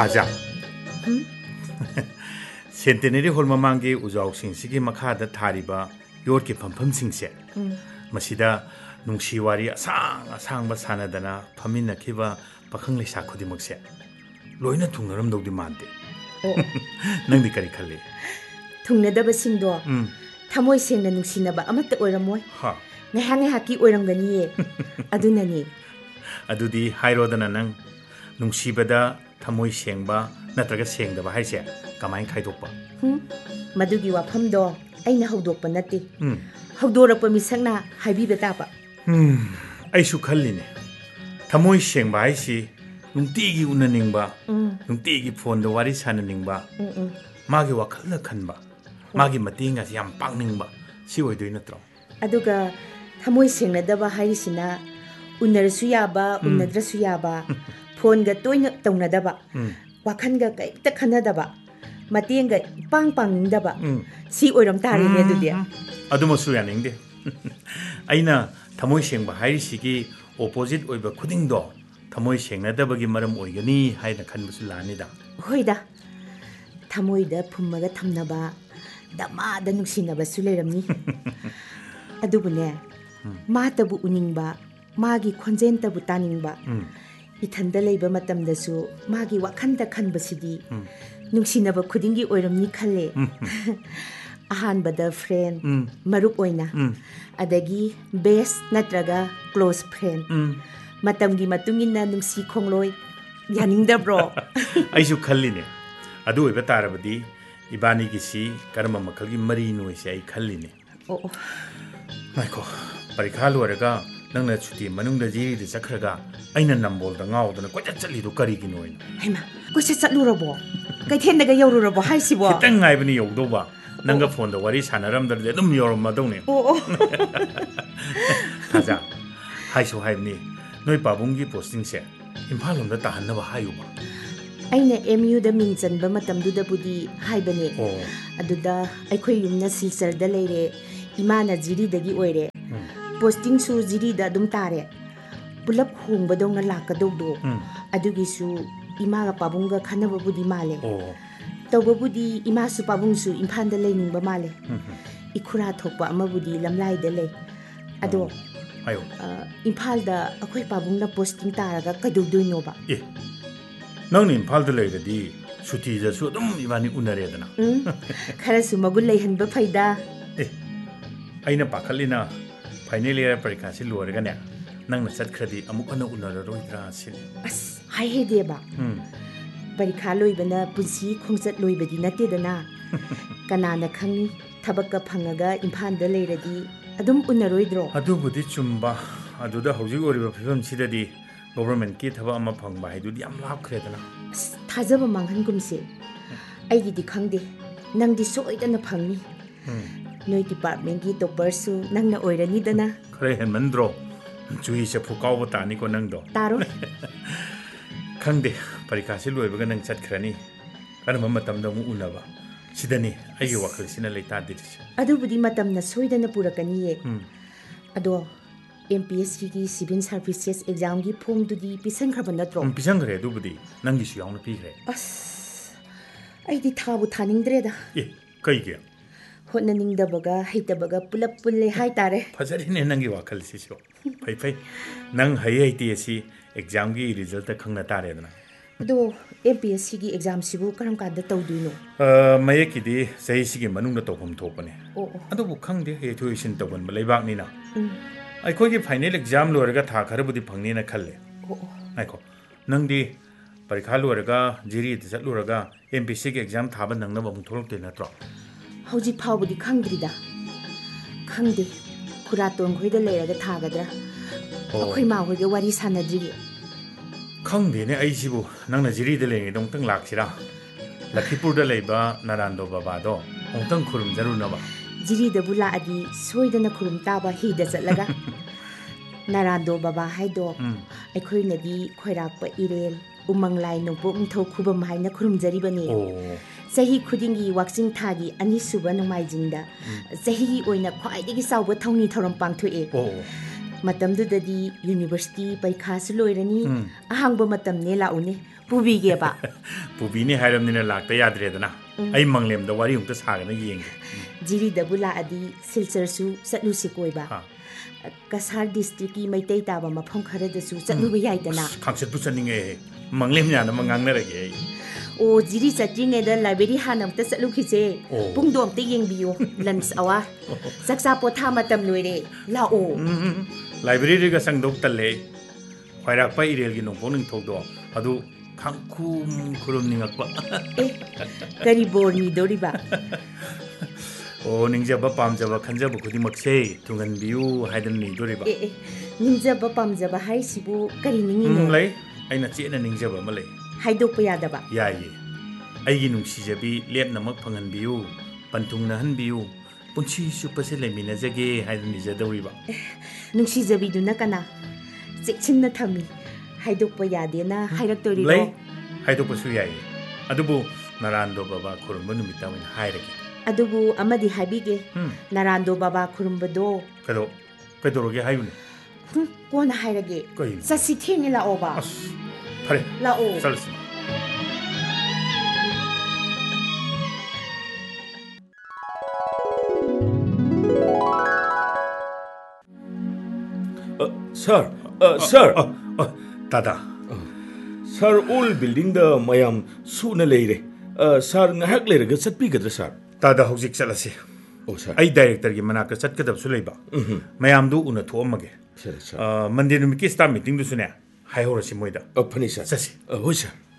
Thaja. Centenary Hall Mamangi Uzau Sing Sigi Makada Tariba, Yorki Pampum Sing Se. Masida Nungshiwari Asang Basanadana, Pamina Kiva, Pakangli Sakudimokse. Loina Tungaram do demande. Nandi Karikali. Tunadaba Singdo. Tamoy Sing and Nungsinaba Amata Oramoy. Ha. Nahang Haki Orangani. Adunani. Adudi Hairodanang Nungsibada, Tamoy Sengba, Natraga Seng the Bahasia, Kamai Kaidopa. Madugi Wapamdo, Aina Hodopa Nati. Hodora Pamisana, Habi Betapa. I should call in. Tamoy Seng Baisi, Nuntigi Unaningba, Nuntigi Pon the Waris Hananingba, Magi Wakala Kanba, Magi Matingas Yam Pangingba, she was doing a throw. Aduga Tamoy Seng Nadaba Harisina, Unarsuyaba, Unadrasuyaba, Ponga Toina Tonadaba, Wakanga the Kanadaba, Matinga Pang Daba, see Uram Tari Medudia. Adumosuyaning. Aina Tamoy Seng Baharisiki, opposite over Kudding Do. Tamoy Seng Nadabagi Maram Oigani, hide the Kanbusulanida. Hoida Tamoy the Pumaga Tamnaba, Dama the Nuxinaba Sulerami Adubune, Matabu Uningba, Magi Consenta Butaningba, Itanda labor matam the su, Magi Wakanda Kanbasidi, Nuxinaba Kudingi Oram Nikale, Ahan Bada friend, Marup Oina, Adagi, best Natraga, close friend. Matamgi matungina nung si Kongloy, Yaning the bro. I should call in it. I do a betarabadi, Ibani Gisi, Karama Makagi Marino, say Kaline. Oh, Michael, Parikalo Rega, Nanga Chuti, Manung the Jiri, the Sakraga, Aina Nambol, the Now, and quite a little Kariginoin. Hema, which is at Lurabo. Kaitenda Yorabo, Haisibo. Tang Ivani Yodoba, Nanga Fonda, what is Hanaram, the Ledum Yor Madone. Oh, Taza, Haiso Haini. Noi Babungi posting set. Impalum the Tahanava Hayuba. Aina MU the means and Bamatam do the Budi, Hibane. Aduda, I call you Nasil the lady, Imana Ziri the Giore. Posting su Ziri da Dumtare. Pull up home, but don't lack a dodo. Adugisu, Imaga Pabunga Kanava Budi Male. Toba Budi, Imasu Pabunsu, Impanda Laning Bamale. Ikura Topa Amabudi, Lamlai de Le. Ado. Impalda, a quick babunga posting taraga, Kadu Nova. Eh. No in Paldale the D, Suti the Sudum Ivani Unaredana. Karasumagulay and Bapaida. Eh. Aina Pacalina, Pinelia Pericasi Lorgana, Nang Sat Credi, Amukana Unara Sil. As I hate deba. Baricalo Ibana, Pussy, Concert Louis Dana. Kanana Kangi, Tabaka Pangaga, Impanda Lady. Adum Unaroidro. Adubudi Chumba, Aduda Hosi or Film Sidadi, government kit have a mapang by Dudiam Lab Credana. Tazaba Manghangumse. I did the Kandi, Nang the Soid and a Pangi. No department git to pursue, Nanga Oida Nidana. Cray and Mandro, Juisha Pukawa Tanico Nando. Taro Kandi, Paricasilu, Evan and Sat Crani, Karamamatam Unava. Sidani, I walk in a late addition. Adubudi Matam na Soida na Purakani. Ado MPSC Civil Services exam gi Pong to the Pisan Carbonatro. Pisangre, Dubudi, Nangish young pigre. As I did Tabu Tanning Dreda. Eh, Kaiga. Honaning the Baga, hate the Baga, pull up pulle high tare. Pasarin and Nangiwakal Sisho. Pai Nang Hayati exam gi result a Kangatarena. Do MPSC exam Sibu Karamka the Toduno. Mayaki, say Sigi Manunga Topum Topane. Oh, Adu Kang de tuition Topan, Malay Nina. I call you final exam Lorga Takarabu Pangina Kale. I call Nangdi Paricalorga, Jiri, the Luraga, MPSC exam Taban Nangam Torp in a drop. How's it power the Kangrida? Kandi, Kurato and Quida Layer the Tagadra. Oh, Quima with the Waris Hanadri. Kang de Aisibu, Nana Jiri de Lay, don't think Laxira. Lucky Purda Leba, Narando Babado, Ontan Kurum Zarunava. Jiri the Bula Adi, Sweden Kurum Taba, he does it laga. Narando Baba Haido, I couldn't be quite up by Irel, Umang Line no book to Kubam Haina Kurum Zaribani. Say he couldn't be waxing taggy, and his suban of my zinda. Say he oin a quite a sour with Tony Torampang to it. Matam do the university by Castle Irani, a humble Matam Nela Une, ꯄꯨꯕꯤꯒꯦꯕ ꯄꯨꯕꯤꯅꯤ ꯍꯥꯏꯔꯕꯅꯤꯅ ꯂꯥꯛꯇ ꯌꯥꯗ꯭ꯔꯦꯗꯅ ꯑꯩ ꯃꯪꯂꯦꯝꯗ ꯋꯥꯔꯤ ꯑꯃꯨꯛꯇ ꯁꯥꯒꯅ ꯌꯦꯡꯒꯦ ꯖꯤꯔꯤꯗꯕꯨ ꯂꯥꯛꯑꯗꯤ ꯁꯤꯜꯆꯔꯁꯨ ꯆꯠꯂꯨꯁꯤ ꯀꯣꯏꯕ ꯀꯁꯥꯔ ꯗꯤꯁꯇ꯭ꯔꯤꯛꯀꯤ ꯃꯩꯇꯩ ꯇꯥꯕ ꯃꯐꯝ ꯈꯔꯗꯁꯨ ꯆꯠꯂꯨꯕ ꯌꯥꯏꯗꯅ ꯈꯥꯡꯆꯠꯄꯨ ꯆꯠꯅꯤꯡꯉꯦ ꯃꯪꯂꯦꯝ ꯌꯥꯅꯕ ꯉꯥꯡꯅꯔꯒꯦ ꯑꯩ ꯑꯣ ꯖꯤꯔꯤ ꯆꯠꯇ꯭ꯔꯤꯉꯩꯗ ꯂꯥꯏꯕ꯭ꯔꯦꯔꯤ ꯍꯥꯟꯅ ꯑꯝꯇ ꯆꯠꯂꯨꯈꯤꯁꯦ ꯄꯨꯡꯗꯣ ꯑꯝꯇ ꯌꯦꯡꯕꯤꯌꯣ ꯂꯟꯁ ꯑꯋꯥꯔ ꯆꯥꯛꯆꯥ ꯄꯣꯊꯥ ꯃꯇꯝ ꯂꯣꯏꯔꯦ ꯂꯥꯛꯑꯣ ꯂꯥꯏꯕ꯭ꯔꯦꯔꯤꯒ ꯆꯪꯗꯧ ꯇꯜꯂꯦ ꯈ꯭ꯋꯥꯏꯔꯥꯛꯄ ꯏꯔꯦꯜꯒꯤ ꯅꯣꯡꯄꯣꯛ ꯅꯤꯡꯊꯧꯗꯣ ꯑꯗꯨ ꯈꯪꯈꯨꯝ ꯈꯨꯔꯨꯝꯅꯤꯡꯉꯛꯄ ꯀꯔꯤ ꯕꯣꯔ ꯅꯤꯗꯣꯔꯤꯕ ꯑꯣ ꯅꯤꯡꯖꯕ ꯄꯥꯝꯖꯕ ꯈꯟꯖꯕ ꯈꯨꯗꯤꯡꯃꯛꯁꯦ ꯊꯨꯡꯍꯟꯕꯤꯌꯨ ꯍꯥꯏꯗꯅ ꯅꯤꯗꯣꯔꯤꯕ ꯅꯤꯡꯖꯕ ꯄꯥꯝꯖꯕ ꯍꯥꯏꯁꯤꯕꯨ ꯀꯔꯤ ꯅꯤꯡꯉꯤꯅꯣ ꯂꯩ ꯑꯩꯅ ꯆꯦꯠꯅ ꯅꯤꯡꯖꯕ ꯑꯃ ꯂꯩ ꯍꯥꯏꯗꯣꯛꯄ ꯌꯥꯗꯕ ꯌꯥꯏꯌꯦ ꯑꯩꯒꯤ ꯅꯨꯡꯁꯤꯖꯕꯤ ꯂꯦꯞꯅꯃꯛ ꯐꯪꯍꯟꯕꯤꯌꯨ ꯄꯟꯊꯨꯡꯅꯍꯟꯕꯤꯌꯨ ꯄꯨꯟꯁꯤ ꯆꯨꯞꯄꯁꯦ ꯂꯩꯃꯤꯟꯅꯖꯒꯦ ꯍꯥꯏꯗꯅ ꯅꯤꯖꯗꯧꯔꯤꯕ ꯅꯨꯡꯁꯤꯖꯕꯤꯗꯨꯅ ꯀꯅꯥ ꯆꯦꯛꯁꯤꯟꯅ ꯊꯝꯃꯤ ꯍꯥꯏꯗꯣꯛꯄ ꯌꯥꯗꯦꯅ ꯍꯥꯏꯔꯛꯇꯣꯔꯤꯔꯣ ꯂꯩ ꯍꯥꯏꯗꯣꯛꯄꯁꯨ ꯌꯥꯏꯌꯦ ꯑꯗꯨꯕꯨ ꯅꯔꯥꯟꯗꯣ ꯕꯕꯥ ꯈꯨꯔꯨꯝꯕ ꯅꯨꯃꯤꯠꯇ ꯑꯣꯏꯅ ꯍꯥꯏꯔꯒꯦ ꯑꯗꯨꯕꯨ ꯑꯃꯗꯤ ꯍꯥꯏꯕꯤꯒꯦ ꯅꯔꯥꯟꯗꯣ ꯕꯕꯥ ꯈꯨꯔꯨꯝꯕꯗꯣ ꯀꯩꯗꯧꯔꯒꯦ ꯍꯥꯏꯌꯨꯅꯦ ꯀꯣꯟꯅ ꯍꯥꯏꯔꯒꯦ ꯆꯠꯁꯤ ꯊꯦꯡꯉꯦ ꯂꯥꯛꯑꯣꯕ ꯑꯁ ꯐꯔꯦ ꯂꯥꯛꯑꯣ ꯆꯠꯂꯁꯤ Sir, sir. Dada. Sir, all building the mayam suna leire. Sir, ngahak leiraga chatpigadra sir. Dada hojik chalasi. Oh sir. Ai director gi manaka chatkadabsu leiba. Mayam du una thoamage. Sir, sir. Monday numiki staff meeting du sune. Hai horasi moida. Phani sir. Sasi. Hoi sir.